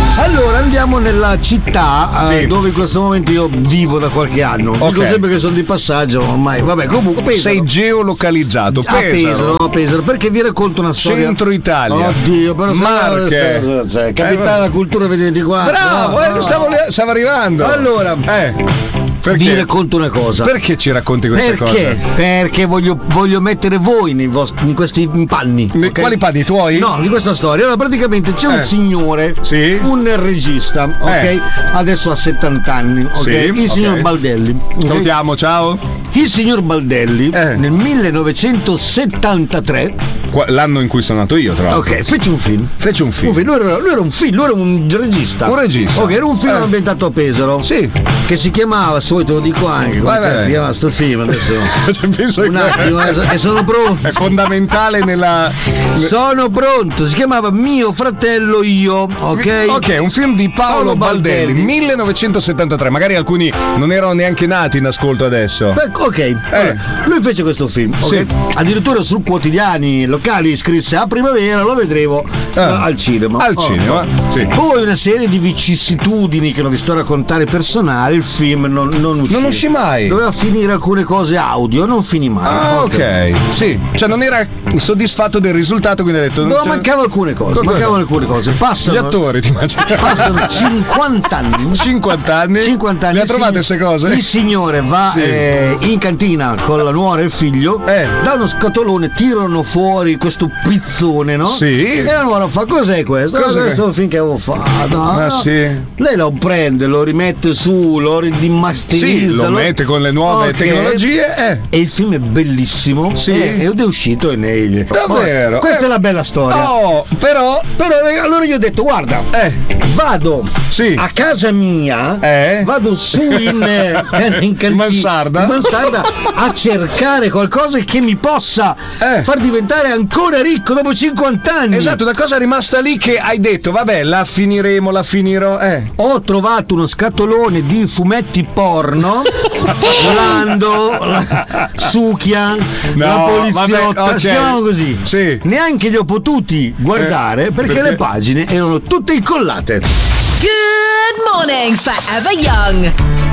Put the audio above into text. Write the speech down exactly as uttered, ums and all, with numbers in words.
Allora andiamo nella città Sì. eh, dove in questo momento io vivo da qualche anno. Ok. Dico sempre che sono di passaggio ormai. Vabbè, comunque Pesaro. Sei geolocalizzato. a Pesaro, a Pesaro, perché vi racconto una storia. Centro Italia. Oddio, però Marche. cioè, capitale della cultura ventiquattro. Bravo, no, eh, no. stavo, stavo arrivando. Allora, Eh. vi Perché? racconto una cosa. Perché ci racconti queste Perché? cose? Perché voglio, voglio mettere voi nei vostri, in questi panni. Ne- ok? Quali panni tuoi? No, di questa storia. Allora, praticamente c'è un Eh. signore, Sì. un regista, ok? Eh. Adesso ha settanta anni, ok? Sì, Il signor ok. Baldelli. ok? Salutiamo, ciao. Il signor Baldelli Eh. nel millenovecentosettantatré, Qua- L'anno in cui sono nato io, tra l'altro. ok, fece un film. Fece un film. Un film. Lui, era, lui era un film, lui era un regista. Un regista. Ok, era un film Eh. ambientato a Pesaro. Sì. Che si chiamava, se vuoi te lo dico anche, come Vai, vai, cazzo vai. si chiama sto film adesso? Cioè, penso Un che- attimo, eh, che sono pronto. È fondamentale nella. Sono pronto, si chiamava Mio fratello io, ok? Ok, un film di Paolo, Paolo Baldelli, Baldelli. millenovecentosettantatré. Magari alcuni non erano neanche nati in ascolto adesso. Beh, ok, allora, lui fece questo film, ok? Sì. Addirittura su quotidiani locali scrisse a primavera lo vedremo Ah. eh, al cinema. Al Oh. cinema, sì. Poi una serie di vicissitudini che non vi sto a raccontare personali, il film non, non uscì. Non uscì mai. Doveva finire alcune cose audio, non finì mai. Ah, ok. Sì. Cioè non era soddisfatto del risultato, quindi ha detto. No, cioè, mancavano alcune cose, Come- mancavano alcune cose. Passano, Gli attori, ti immagini? passano cinquanta anni. cinquanta anni. cinquanta anni. Le ha Il trovate sig- queste cose? Il signore va Sì. eh, in cantina con la nuora e il figlio, Eh. da uno scatolone tirano fuori questo pizzone, no? Sì. E la nuora fa: cos'è questo? Cos'è "Ah, questo è que- il film che avevo fatto. Ma Ah. sì. Lei lo prende, lo rimette su, lo rimasterizza. Sì, lo mette con le nuove Ok. tecnologie. Eh. E il film è bellissimo. Sì. E- Ed è uscito in nei. Davvero? Questa Eh. è la bella storia. Oh, però. Però eh, allora io ho detto: guarda, Eh. vado Sì. a casa mia, Eh? vado su in, eh, in cantina, Mansarda? in mansarda a cercare qualcosa che mi possa Eh. far diventare ancora ricco dopo cinquanta anni. Esatto, una cosa rimasta lì che hai detto, vabbè, la finiremo, la finirò. Eh. Ho trovato uno scatolone di fumetti porno, Lando, la- Succhia, No, la poliziotta, vabbè, ok. si chiamano così. Sì. Neanche li ho potuti guardare Eh, perché, perché? le pagine erano tutte incollate. Good morning, Forever Young.